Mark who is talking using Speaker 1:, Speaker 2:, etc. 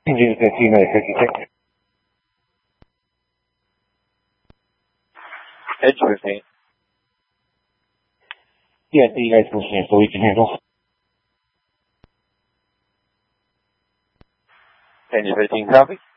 Speaker 1: Engine 15,
Speaker 2: Edge 15.
Speaker 1: Yeah, I see you guys pushing so we can handle.
Speaker 2: Engine 15, copy.